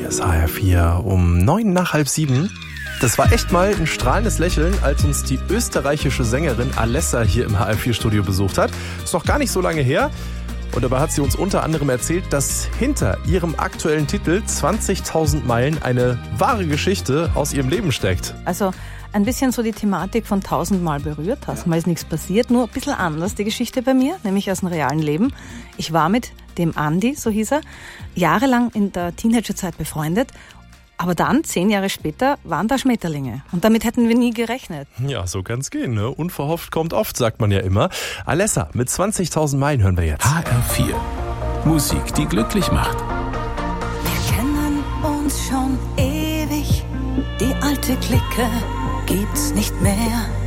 Hier ist HR4 um 6:09. Das war echt mal ein strahlendes Lächeln, als uns die österreichische Sängerin Alessa hier im HR4-Studio besucht hat. Ist noch gar nicht so lange her. Und dabei hat sie uns unter anderem erzählt, dass hinter ihrem aktuellen Titel 20.000 Meilen eine wahre Geschichte aus ihrem Leben steckt. Also ein bisschen so die Thematik von 1000 Mal berührt. 1000 Mal ist nichts passiert, nur ein bisschen anders die Geschichte bei mir, nämlich aus dem realen Leben. Ich war mit dem Andi, so hieß er, jahrelang in der Teenagerzeit befreundet. Aber dann, 10 Jahre später, waren da Schmetterlinge. Und damit hätten wir nie gerechnet. Ja, so kann's gehen, ne? Unverhofft kommt oft, sagt man ja immer. Alessa mit 20.000 Meilen hören wir jetzt. HR4. Musik, die glücklich macht. Wir kennen uns schon ewig. Die alte Clique gibt's nicht mehr.